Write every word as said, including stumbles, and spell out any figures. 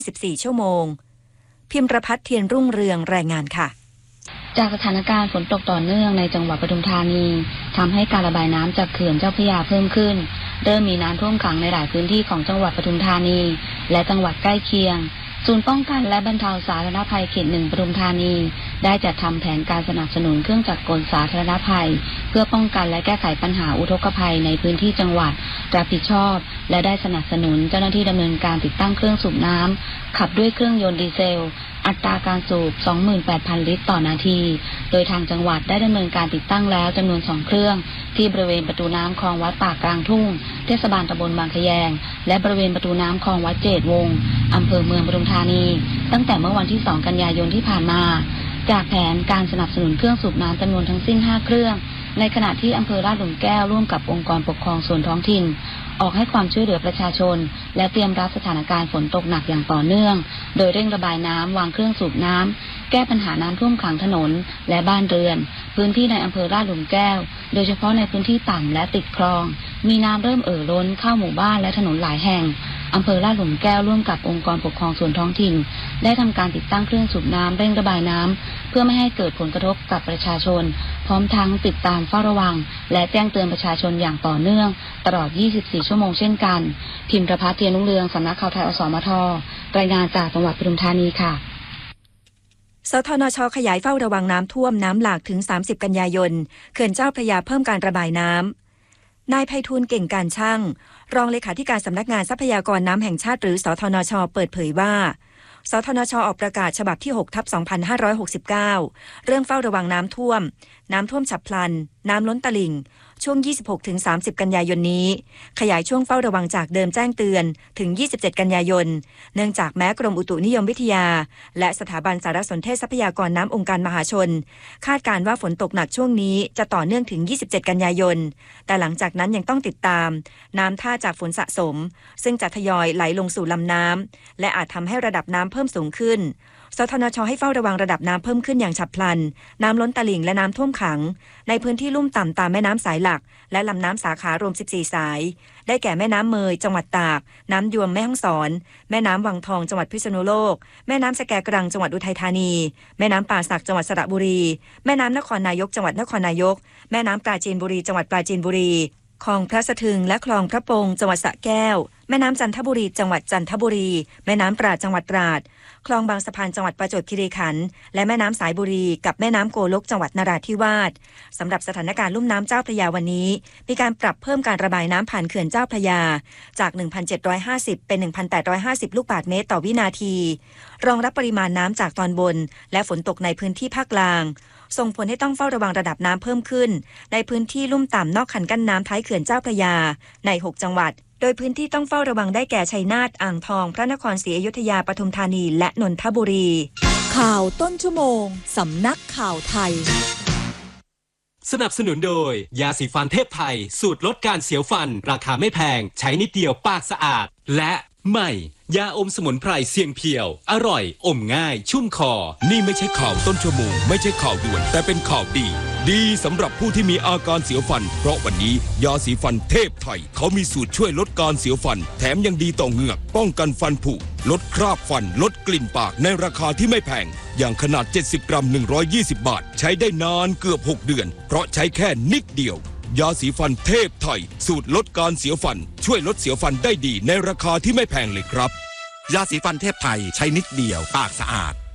สิบสี่ ชั่วโมงพิมพ์ประพัฒน์เทียนรุ่งเรืองรายงานค่ะจากสถานการณ์ฝนตกต่อเนื่องในจังหวัดปทุมธานีทำให้การระบายน้ำจากเขื่อนเจ้าพระยาเพิ่มขึ้นเริ่มมีน้ำท่วมขังในหลายพื้นที่ของจังหวัดปทุมธานีและจังหวัดใกล้เคียงศูนย์ป้องกันและบรรเทาสาธารณภัยเขตหนึ่งปทุมธานีได้จัดทำแผนการสนับสนุนเครื่องจักรกลสาธารณภัยเพื่อป้องกันและแก้ไขปัญหาอุทกภัยในพื้นที่จังหวัดรับผิดชอบและได้สนับสนุนเจ้าหน้าที่ดำเนินการติดตั้งเครื่องสูบน้ำขับด้วยเครื่องยนต์ดีเซลอัตราการสูบ สองหมื่นแปดพัน ลิตรต่อนาทีโดยทางจังหวัดได้ดำเนินการติดตั้งแล้วจำนวนสองเครื่องที่บริเวณประตูน้ำคลองวัดปากกลางทุ่งเทศบาลตำบลบางขะแยงและบริเวณประตูน้ำคลองวัดเจดวงศ์อำเภอเมืองปทุมธานีตั้งแต่เมื่อวันที่สองกันยายนที่ผ่านมาจากแผนการสนับสนุนเครื่องสูบน้ำจำนวนทั้งสิ้นห้าเครื่องในขณะที่อำเภอลาดหลุมแก้วร่วมกับองค์กรปกครองส่วนท้องถิ่นออกให้ความช่วยเหลือประชาชนและเตรียมรับสถานการณ์ฝนตกหนักอย่างต่อเนื่องโดยเร่งระบายน้ำวางเครื่องสูบน้ำแก้ปัญหาน้ำท่วมขังถนนและบ้านเรือนพื้นที่ในอำเภอลาดหลุมแก้วโดยเฉพาะในพื้นที่ต่ำและติดคลองมีน้ำเริ่มเอ่อล้นเข้าหมู่บ้านและถนนหลายแห่งอำเภอลาดหลุมแก้วร่วมกับองค์กรปกครองส่วนท้องถิ่นได้ทำการติดตั้งเครื่องสูบน้ำเร่งระบายน้ำเพื่อไม่ให้เกิดผลกระทบกับประชาชนพร้อมทั้งติดตามเฝ้าระวังและแจ้งเตือนประชาชนอย่างต่อเนื่องตลอดยี่สิบสี่ชั่วโมงเช่นกันพิมพ์ประภัฒน์เทียนรุ่งเรืองสำนักข่าวไทยอสมทรายงานจากจังหวัดปทุมธานีค่ะสทนช.ขยายเฝ้าระวังน้ำท่วมน้ำหลากถึงสามสิบกันยายนเขื่อนเจ้าพระยาเพิ่มการระบายน้ำนายไพฑูรย์เก่งการช่างรองเลขาธิการสำนักงานทรัพยากรน้ำแห่งชาติหรือสทนช.เปิดเผยว่าสทนช.ออกประกาศฉบับที่ หกทับสองพันห้าร้อยหกสิบเก้า เรื่องเฝ้าระวังน้ำท่วมน้ำท่วมฉับพลันน้ำล้นตลิ่งช่วง ยี่สิบหกถึงสามสิบ กันยายนนี้ขยายช่วงเฝ้าระวังจากเดิมแจ้งเตือนถึง ยี่สิบเจ็ด กันยายนเนื่องจากแม้กรมอุตุนิยมวิทยาและสถาบันสารสนเทศทรัพยากรน้ำองค์การมหาชนคาดการณ์ว่าฝนตกหนักช่วงนี้จะต่อเนื่องถึง ยี่สิบเจ็ด กันยายนแต่หลังจากนั้นยังต้องติดตามน้ำท่าจากฝนสะสมซึ่งจะทยอยไหลลงสู่ลำน้ำและอาจทำให้ระดับน้ำเพิ่มสูงขึ้นสทนช.ให้เฝ้าระวังระดับน้ำเพิ่มขึ้นอย่างฉับพลันน้ำล้นตลิ่งและน้ำท่วมขังในพื้นที่ลุ่มต่ำตามแม่น้ำสายหลักและลำน้ำสาขารวมสิบสี่สายได้แก่แม่น้ำเมยจังหวัดตากน้ำยวมแม่ฮ่องสอนแม่น้ำวังทองจังหวัดพิษณุโลกแม่น้ำสแกกรังจังหวัดอุทัยธานีแม่น้ำป่าสักจังหวัดสระบุรีแม่น้ำนครนายกจังหวัดนครนายกแม่น้ำปราจีนบุรีจังหวัดปราจีนบุรีคลองพระสะทึงและคลองพระปงจังหวัดสระแก้วแม่น้ำจันทบุรีจังหวัดจันทบุรีแม่น้ำตราดจังหวัดตราดคลองบางสะพานจังหวัดประจวบคีรีขันธ์และแม่น้ำสายบุรีกับแม่น้ำโกลกจังหวัดนราธิวาสสำหรับสถานการณ์ลุ่มน้ำเจ้าพระยาวันนี้มีการปรับเพิ่มการระบายน้ำผ่านเขื่อนเจ้าพระยาจาก หนึ่งพันเจ็ดร้อยห้าสิบ เป็น หนึ่งพันแปดร้อยห้าสิบ ลูกบาศก์เมตรต่อวินาทีรองรับปริมาณน้ำจากตอนบนและฝนตกในพื้นที่ภาคกลางส่งผลให้ต้องเฝ้าระวังระดับน้ำเพิ่มขึ้นในพื้นที่ลุ่มต่ำนอกคันกั้นน้ำท้ายเขื่อนเจ้าพระยาในหกจังหวัดโดยพื้นที่ต้องเฝ้าระวังได้แก่ชัยนาทอ่างทองพระนครศรีอยุธยาปทุมธานีและนนทบุรีข่าวต้นชั่วโมงสำนักข่าวไทยสนับสนุนโดยยาสีฟันเทพไทยสูตรลดการเสียวฟันราคาไม่แพงใช้นิดเดียวปากสะอาดและใหม่ยาอมสมุนไพรเสียงเพียวอร่อยอมง่ายชุ่มคอนี่ไม่ใช่ข่าวต้นชั่วโมงไม่ใช่ข่าวด่วนแต่เป็นข่าวดีดีสำหรับผู้ที่มีอาการเสียวฟันเพราะวันนี้ยาสีฟันเทพไทยเขามีสูตรช่วยลดการเสียวฟันแถมยังดีต่อเหงือกป้องกันฟันผุลดคราบฟันลดกลิ่นปากในราคาที่ไม่แพงอย่างขนาดเจ็ดสิบกรัมหนึ่งร้อยยี่สิบบาทใช้ได้นานเกือบหกเดือนเพราะใช้แค่นิดเดียวยาสีฟันเทพไทยสูตรลดการเสียวฟันช่วยลดเสียวฟันได้ดีในราคาที่ไม่แพงเลยครับยาสีฟันเทพไทยใช้นิดเดียวปากสะอาด